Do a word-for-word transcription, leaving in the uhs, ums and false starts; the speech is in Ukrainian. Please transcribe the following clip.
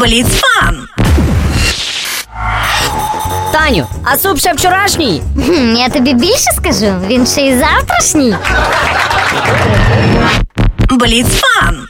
Бліцфан. Таню, а суп ще вчорашній? Хм, я тобі більше скажу, він ще й завтрашній. Бліцфан.